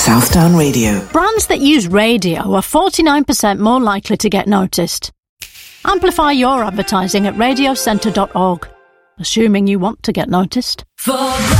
Southdown Radio. Brands that use radio are 49% more likely to get noticed. Amplify your advertising at radiocentre.org, assuming you want to get noticed.